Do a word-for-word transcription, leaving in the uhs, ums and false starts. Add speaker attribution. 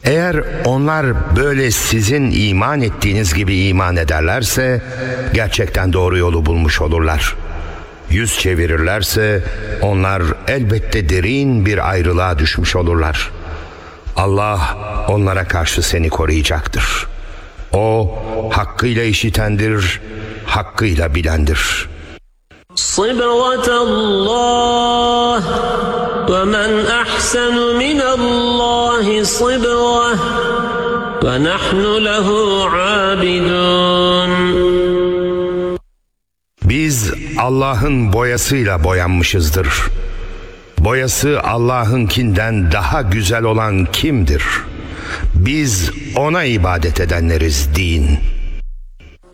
Speaker 1: Eğer onlar böyle sizin iman ettiğiniz gibi iman ederlerse gerçekten doğru yolu bulmuş olurlar. Yüz çevirirlerse onlar elbette derin bir ayrılığa düşmüş olurlar. Allah onlara karşı seni koruyacaktır. O hakkıyla işitendir, hakkıyla bilendir.
Speaker 2: Sıbghatallah ve men ahsenu minallahi sıbgah ve nahnu lehu abidun.
Speaker 1: Biz Allah'ın boyasıyla boyanmışızdır. Boyası Allah'ınkinden daha güzel olan kimdir? Biz ona ibadet edenleriz deyin.